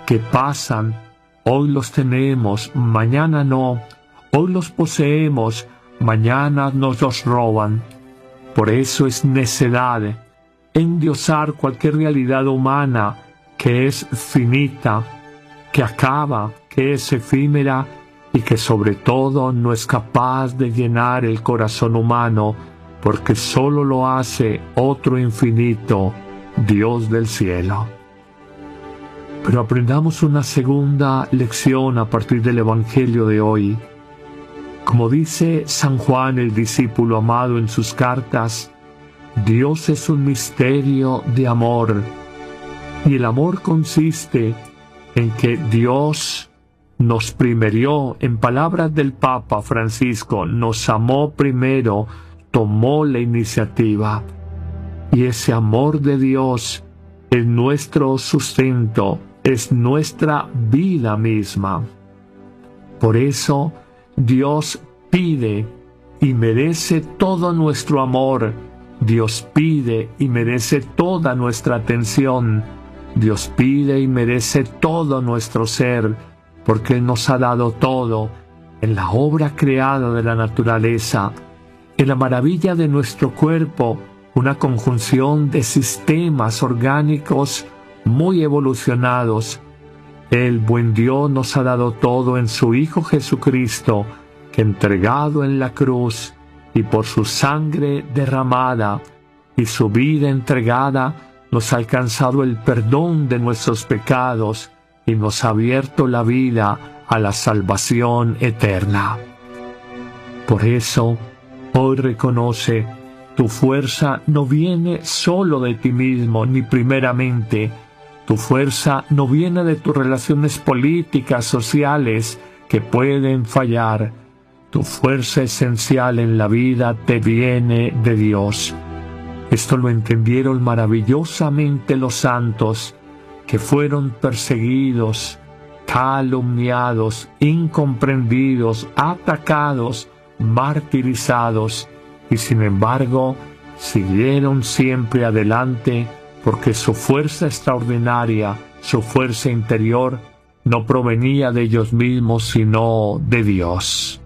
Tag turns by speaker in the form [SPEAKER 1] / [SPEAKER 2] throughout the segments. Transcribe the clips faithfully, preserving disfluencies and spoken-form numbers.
[SPEAKER 1] que pasan. Hoy los tenemos, mañana no. Hoy los poseemos, mañana nos los roban. Por eso es necedad endiosar cualquier realidad humana que es finita, que acaba, que es efímera y que sobre todo no es capaz de llenar el corazón humano, porque solo lo hace otro infinito, Dios del cielo. Pero aprendamos una segunda lección a partir del Evangelio de hoy. Como dice San Juan, el discípulo amado, en sus cartas, Dios es un misterio de amor, y el amor consiste en que Dios nos primerió, en palabras del Papa Francisco, nos amó primero, tomó la iniciativa, y ese amor de Dios es nuestro sustento, es nuestra vida misma. Por eso Dios pide y merece todo nuestro amor. Dios pide y merece toda nuestra atención. Dios pide y merece todo nuestro ser, porque Él nos ha dado todo en la obra creada de la naturaleza, en la maravilla de nuestro cuerpo, una conjunción de sistemas orgánicos muy evolucionados. El buen Dios nos ha dado todo en su Hijo Jesucristo, que entregado en la cruz y por su sangre derramada y su vida entregada, nos ha alcanzado el perdón de nuestros pecados y nos ha abierto la vida a la salvación eterna. Por eso, hoy reconoce, tu fuerza no viene solo de ti mismo, ni primeramente. Tu fuerza no viene de tus relaciones políticas, sociales, que pueden fallar. Tu fuerza esencial en la vida te viene de Dios. Esto lo entendieron maravillosamente los santos, que fueron perseguidos, calumniados, incomprendidos, atacados, martirizados, y sin embargo siguieron siempre adelante, porque su fuerza extraordinaria, su fuerza interior, no provenía de ellos mismos, sino de Dios.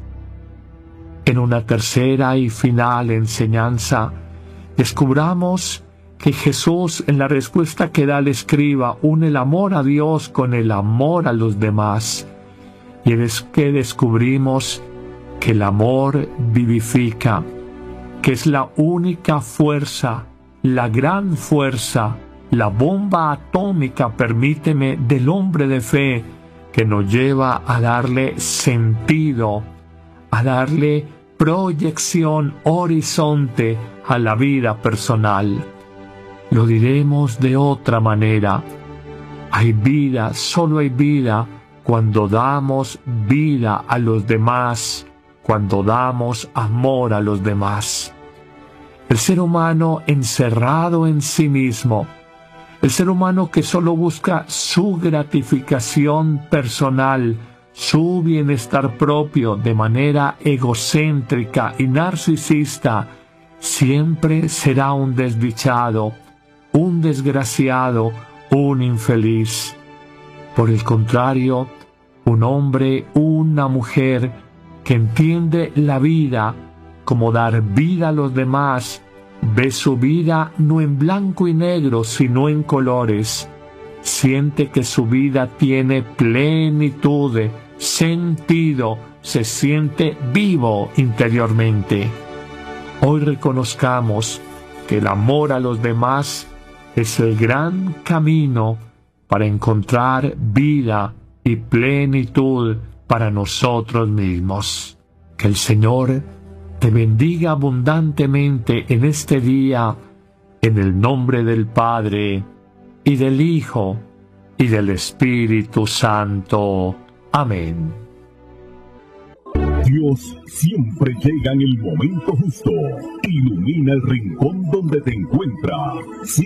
[SPEAKER 1] En una tercera y final enseñanza, descubramos que Jesús, en la respuesta que da al escriba, une el amor a Dios con el amor a los demás. Y es que descubrimos que el amor vivifica, que es la única fuerza, la gran fuerza, la bomba atómica, permíteme, del hombre de fe, que nos lleva a darle sentido, a darle proyección, horizonte a la vida personal. Lo diremos de otra manera. Hay vida, solo hay vida, cuando damos vida a los demás, cuando damos amor a los demás. El ser humano encerrado en sí mismo, el ser humano que solo busca su gratificación personal, su bienestar propio de manera egocéntrica y narcisista, siempre será un desdichado, un desgraciado, un infeliz. Por el contrario, un hombre, una mujer que entiende la vida como dar vida a los demás, ve su vida no en blanco y negro, sino en colores. Siente que su vida tiene plenitud, sentido, se siente vivo interiormente. Hoy reconozcamos que el amor a los demás es el gran camino para encontrar vida y plenitud para nosotros mismos. Que el Señor te bendiga abundantemente en este día, en el nombre del Padre, y del Hijo, y del Espíritu Santo. Amén.
[SPEAKER 2] Dios siempre llega en el momento justo. Ilumina el rincón donde te encuentras.